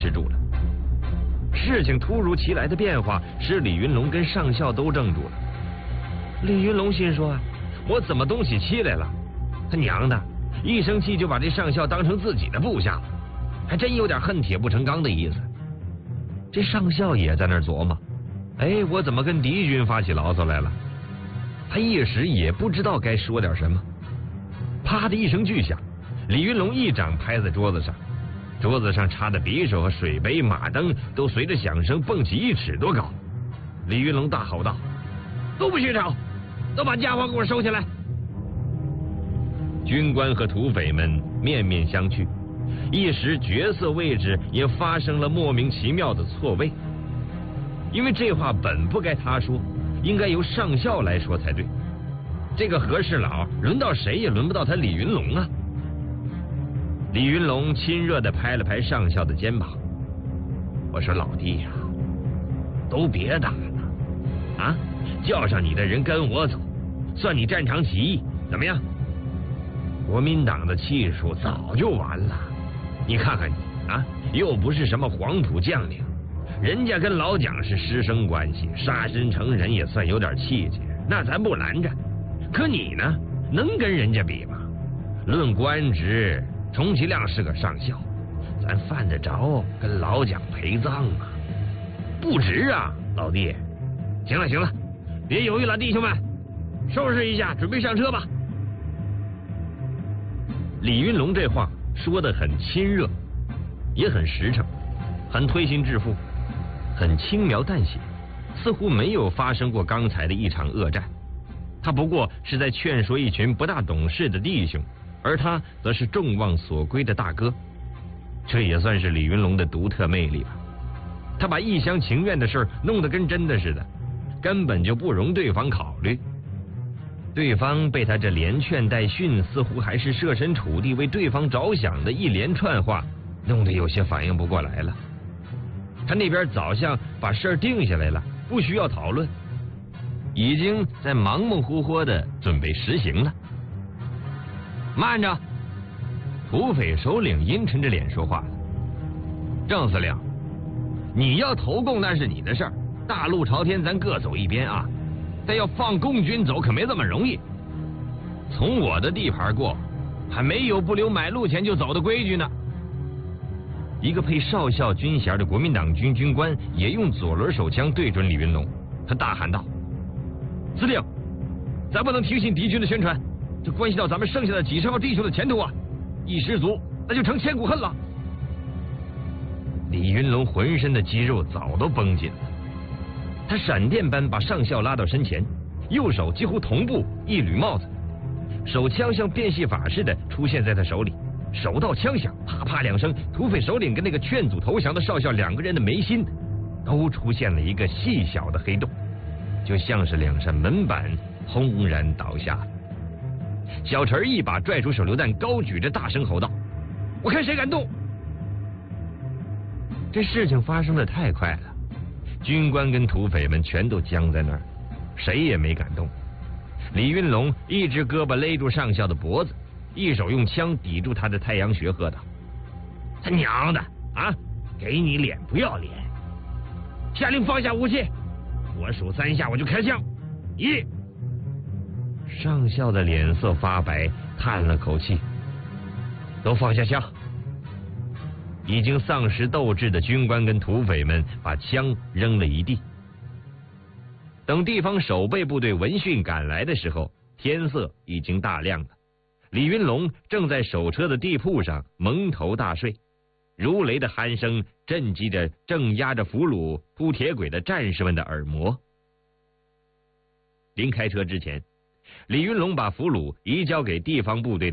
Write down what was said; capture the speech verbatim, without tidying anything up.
止住了。事情突如其来的变化使李云龙跟上校都怔住了。李云龙心说啊，我怎么动起气来了？他娘的，一生气就把这上校当成自己的部下了，还真有点恨铁不成钢的意思。这上校也在那儿琢磨，哎，我怎么跟敌军发起牢骚来了？他一时也不知道该说点什么。啪的一声巨响，李云龙一掌拍在桌子上，桌子上插的匕首和水杯、马灯都随着响声蹦起一尺多高。李云龙大吼道：“都不许吵，都把家伙给我收起来！”军官和土匪们面面相觑，一时角色位置也发生了莫名其妙的错位。因为这话本不该他说，应该由上校来说才对。这个和事佬轮到谁也轮不到他李云龙啊！李云龙亲热地拍了拍上校的肩膀，我说：“老弟呀、啊，都别打了啊！叫上你的人跟我走，算你战场起义，怎么样？国民党的气数早就完了。你看看你啊，又不是什么黄埔将领，人家跟老蒋是师生关系，杀身成仁也算有点气节，那咱不拦着。可你呢，能跟人家比吗？论官职，充其量是个上校，咱犯得着跟老蒋陪葬吗？不值啊，老弟！行了行了，别犹豫了，弟兄们，收拾一下，准备上车吧。”李云龙这话说得很亲热，也很实诚，很推心置腹，很轻描淡写，似乎没有发生过刚才的一场恶战。他不过是在劝说一群不大懂事的弟兄，而他则是众望所归的大哥。这也算是李云龙的独特魅力吧。他把一厢情愿的事弄得跟真的似的，根本就不容对方考虑。对方被他这连劝带训，似乎还是设身处地为对方着想的一连串话弄得有些反应不过来了。他那边早像把事儿定下来了，不需要讨论，已经在忙忙活活的准备实行了。慢着！土匪首领阴沉着脸说话了：“郑司令，你要投共那是你的事儿，大路朝天，咱各走一边啊！但要放共军走可没这么容易。从我的地盘过，还没有不留买路钱就走的规矩呢。”一个配少校军衔的国民党军军官也用左轮手枪对准李云龙，他大喊道：“司令，咱不能听信敌军的宣传，这关系到咱们剩下的几十号弟兄的前途啊！一失足，那就成千古恨了。”李云龙浑身的肌肉早都绷紧了，他闪电般把上校拉到身前，右手几乎同步一捋帽子，手枪像变戏法似的出现在他手里，手到枪响，啪啪两声，土匪首领跟那个劝阻投降的少校两个人的眉心都出现了一个细小的黑洞，就像是两扇门板轰然倒下。小陈一把拽出手榴弹，高举着大声吼道：“我看谁敢动！”这事情发生的太快了，军官跟土匪们全都僵在那儿，谁也没敢动。李云龙一只胳膊勒住上校的脖子，一手用枪抵住他的太阳穴，喝道：“他娘的啊！给你脸不要脸！下令放下武器，我数三下我就开枪。一！”上校的脸色发白，叹了口气：“都放下枪。”已经丧失斗志的军官跟土匪们把枪扔了一地。等地方守备部队闻讯赶来的时候，天色已经大亮了。李云龙正在守车的地铺上蒙头大睡，如雷的鼾声震击着正压着俘虏铺铁轨的战士们的耳膜。临开车之前，李云龙把俘虏移交给地方部队